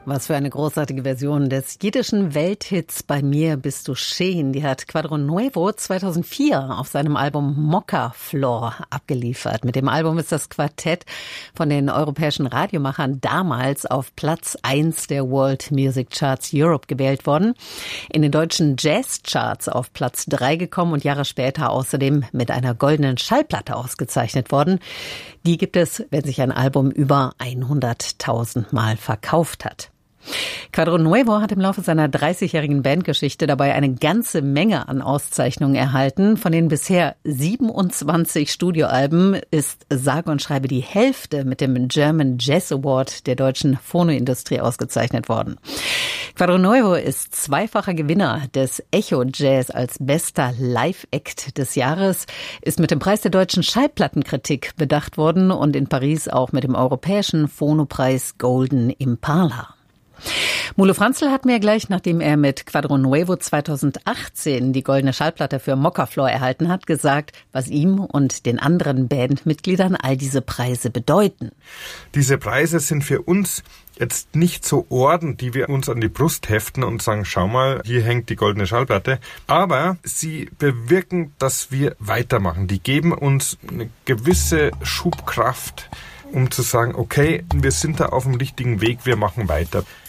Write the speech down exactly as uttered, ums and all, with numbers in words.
Was für eine großartige Version des jiddischen Welthits Bei mir bist du schön. Die hat Quadro Nuevo zweitausendvier auf seinem Album Mokka-Floor abgeliefert. Mit dem Album ist das Quartett von den europäischen Radiomachern damals auf Platz eins der World Music Charts Europe gewählt worden. In den deutschen Jazz-Charts auf Platz drei gekommen und Jahre später außerdem mit einer goldenen Schallplatte ausgezeichnet worden. Die gibt es, wenn sich ein Album über hunderttausend Mal verkauft hat. Quadro Nuevo hat im Laufe seiner dreißigjährigen Bandgeschichte dabei eine ganze Menge an Auszeichnungen erhalten. Von den bisher siebenundzwanzig Studioalben ist sage und schreibe die Hälfte mit dem German Jazz Award der deutschen Phonoindustrie ausgezeichnet worden. Quadro Nuevo ist zweifacher Gewinner des Echo Jazz als bester Live-Act des Jahres, ist mit dem Preis der deutschen Schallplattenkritik bedacht worden und in Paris auch mit dem europäischen Phonopreis Golden Impala. Mulo Franzl hat mir gleich, nachdem er mit Quadro Nuevo zweitausendachtzehn die goldene Schallplatte für Mokka-Floor erhalten hat, gesagt, was ihm und den anderen Bandmitgliedern all diese Preise bedeuten. Diese Preise sind für uns jetzt nicht so Orden, die wir uns an die Brust heften und sagen, schau mal, hier hängt die goldene Schallplatte. Aber sie bewirken, dass wir weitermachen. Die geben uns eine gewisse Schubkraft, um zu sagen, okay, wir sind da auf dem richtigen Weg, wir machen weiter.